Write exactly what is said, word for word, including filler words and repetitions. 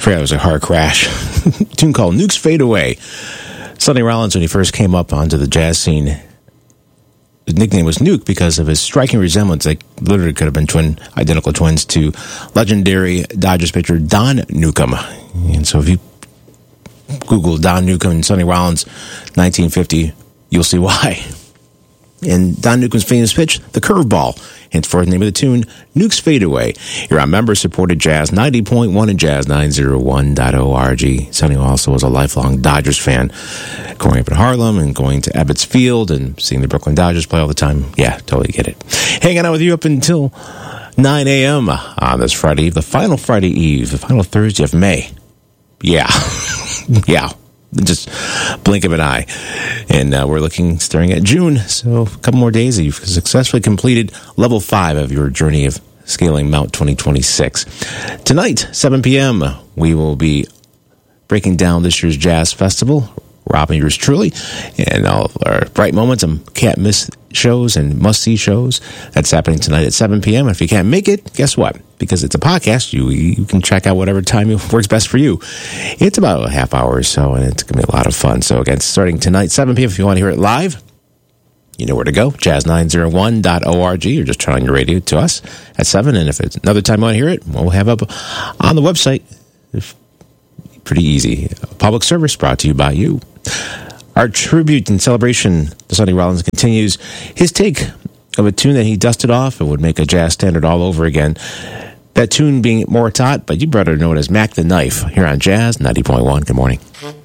That was a hard crash. A tune called Nukes Fade Away. Sonny Rollins, when he first came up onto the jazz scene, his nickname was Nuke because of his striking resemblance. They literally could have been twin, identical twins to legendary Dodgers pitcher Don Newcombe. And so if you Google Don Newcombe and Sonny Rollins, nineteen fifty, you'll see why. And Don Newcombe's famous pitch, the curveball, henceforth the name of the tune, Nukes Fade Away. You're on member-supported Jazz ninety point one and Jazz nine oh one dot org. Sonny also was a lifelong Dodgers fan, growing up in Harlem and going to Ebbets Field and seeing the Brooklyn Dodgers play all the time. Yeah, totally get it. Hanging out with you up until nine a.m. on this Friday Eve, the final Friday Eve, the final Thursday of May. Yeah. yeah. Just blink of an eye. And uh, we're looking, staring at June. So a couple more days. You've successfully completed level five of your journey of scaling Mount twenty twenty-six. Tonight, seven p.m., we will be breaking down this year's Jazz Festival. Robbing yours truly. And all our bright moments and can't miss shows and must-see shows. That's happening tonight at seven p.m. And if you can't make it, guess what? Because it's a podcast, you you can check out whatever time works best for you. It's about a half hour or so, and it's going to be a lot of fun. So again, starting tonight, seven p.m. if you want to hear it live, you know where to go, jazz nine oh one dot org, or just turn on your radio to us at seven. And if it's another time you want to hear it, we'll have up on the website. Pretty easy. Public service brought to you by you. Our tribute and celebration to Sonny Rollins continues. His take of a tune that he dusted off and would make a jazz standard all over again. That tune being Moratot, but you better know it as Mac the Knife here on Jazz ninety point one. Good morning.